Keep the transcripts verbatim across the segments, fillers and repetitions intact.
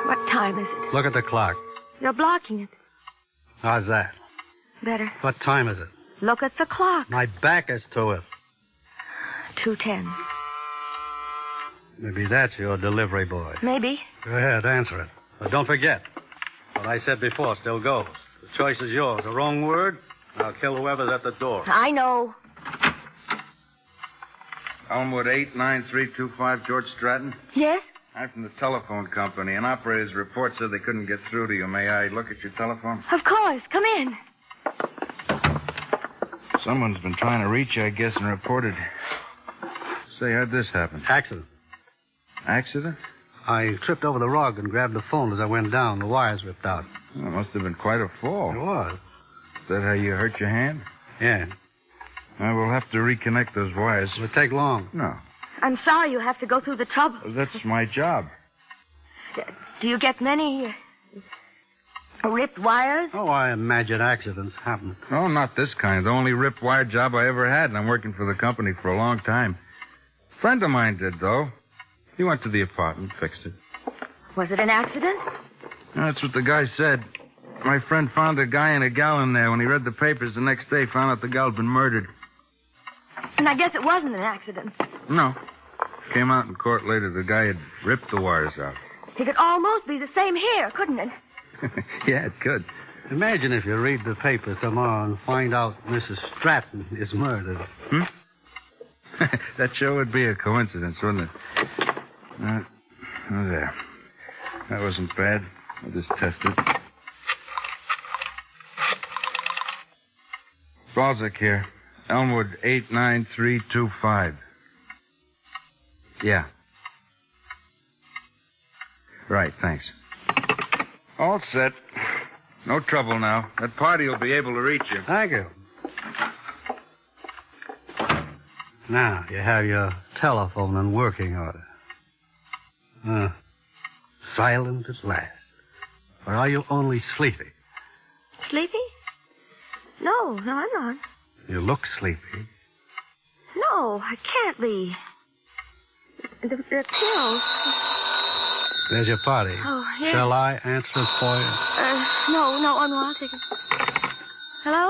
What time is it? Look at the clock. You're blocking it. How's that? Better. What time is it? Look at the clock. My back is to it. two ten. Maybe that's your delivery boy. Maybe. Go ahead, answer it. But don't forget, what I said before still goes. The choice is yours. The wrong word, I'll kill whoever's at the door. I know. Elmwood eight nine three two five, George Stratton. Yes? I'm from the telephone company. An operator's report said they couldn't get through to you. May I look at your telephone? Of course. Come in. Someone's been trying to reach you, I guess, and reported. Say, how'd this happen? Accident. Accident? I tripped over the rug and grabbed the phone as I went down. The wires ripped out. Well, it must have been quite a fall. It was. Is that how you hurt your hand? Yeah. I will have to reconnect those wires. It'll take long. No. I'm sorry you have to go through the trouble. Well, that's my job. Do you get many uh, ripped wires? Oh, I imagine accidents happen. No, not this kind. The only ripped wire job I ever had, and I'm working for the company for a long time. A friend of mine did, though. He went to the apartment, fixed it. Was it an accident? That's what the guy said. My friend found a guy and a gal in there. When he read the papers the next day, found out the gal's been murdered. And I guess it wasn't an accident. No. Came out in court later. The guy had ripped the wires out. It could almost be the same here, couldn't it? Yeah, it could. Imagine if you read the paper tomorrow and find out Missus Stratton is murdered. Hmm? That sure would be a coincidence, wouldn't it? Uh, oh, there. That wasn't bad. I just tested. Balzac here. Elmwood eight nine three two five. Yeah. Right, thanks. All set. No trouble now. That party will be able to reach you. Thank you. Now, you have your telephone in working order. Uh, silent at last. Or are you only sleepy? Sleepy? No, no, I'm not. You look sleepy. No, I can't be. The, the pills. There's your party. Oh, yes. Shall I answer it for you? Uh, no, no, oh, no, I'll take it. Hello?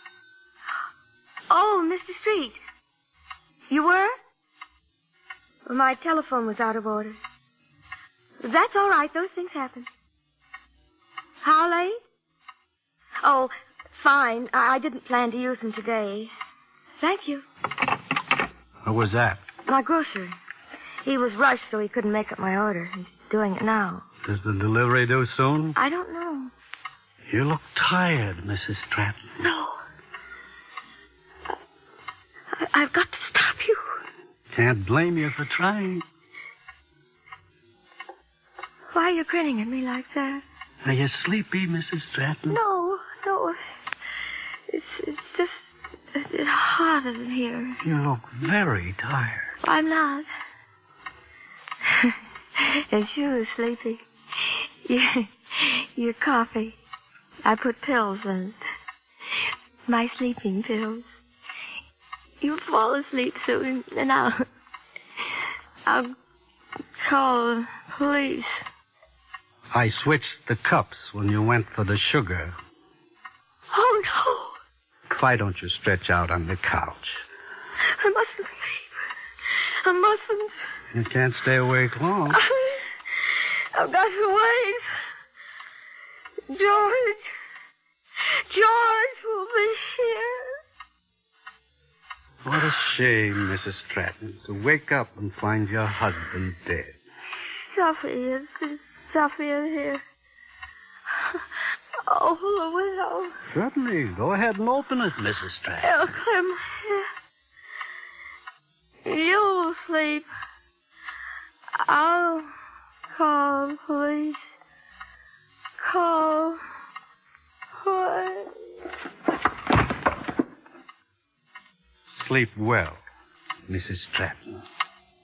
Oh, Mister Street. You were? Well, my telephone was out of order. That's all right. Those things happen. How late? Oh, fine. I, I didn't plan to use them today. Thank you. Who was that? My grocer. He was rushed, so he couldn't make up my order. He's doing it now. Is the delivery due soon? I don't know. You look tired, Missus Stratton. No. I, I've got to stop you. Can't blame you for trying. Why are you grinning at me like that? Are you sleepy, Missus Stratton? No, no. It's, it's just it's hot in here. You look very tired. I'm not. It's you, sleepy. Your, your coffee. I put pills in it. My sleeping pills. You'll fall asleep soon, and I'll... I'll call the police. I switched the cups when you went for the sugar. Oh, no. Why don't you stretch out on the couch? I mustn't sleep. I mustn't. You can't stay awake long. I, I've got to wait. George. George will be here. What a shame, Missus Stratton, to wake up and find your husband dead. Sophie, is Sophia here? Open the window. Certainly. Go ahead and open it, Missus Stratton. I'll come here. You'll sleep. I'll call police. Call police. Sleep well, Missus Stratton.